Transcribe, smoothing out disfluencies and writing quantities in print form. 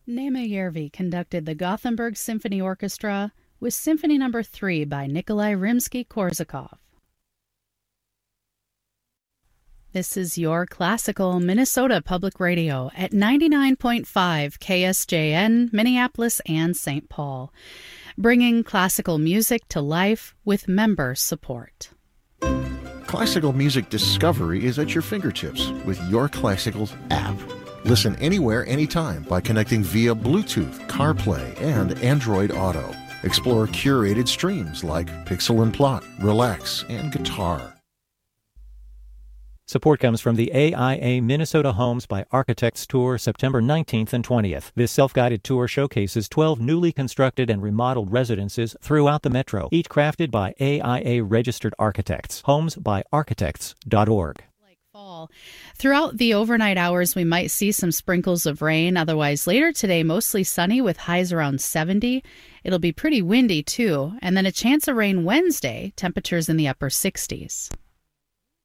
Nema Järvi conducted the Gothenburg Symphony Orchestra with Symphony No. 3 by Nikolai Rimsky-Korsakov. This is your classical Minnesota Public Radio at 99.5 KSJN, Minneapolis and St. Paul, bringing classical music to life with member support. Classical music discovery is at your fingertips with Your Classicals app. Listen anywhere, anytime by connecting via Bluetooth, CarPlay, and Android Auto. Explore curated streams like Pixel and Plot, Relax, and Guitar. Support comes from the AIA Minnesota Homes by Architects Tour, September 19th and 20th. This self-guided tour showcases 12 newly constructed and remodeled residences throughout the metro, each crafted by AIA-registered architects. Homesbyarchitects.org. Fall. Throughout the overnight hours, we might see some sprinkles of rain. Otherwise, later today, mostly sunny with highs around 70. It'll be pretty windy, too. And then a chance of rain Wednesday, temperatures in the upper 60s.